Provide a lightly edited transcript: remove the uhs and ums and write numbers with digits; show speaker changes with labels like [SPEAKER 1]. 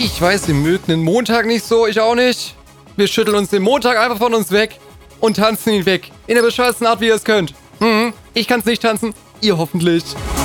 [SPEAKER 1] Ich weiß, ihr mögt den Montag nicht so, ich auch nicht. Wir schütteln uns den Montag einfach von uns weg und tanzen ihn weg. In der bescheuertsten Art, wie ihr es könnt. Ich kann's nicht tanzen, ihr hoffentlich.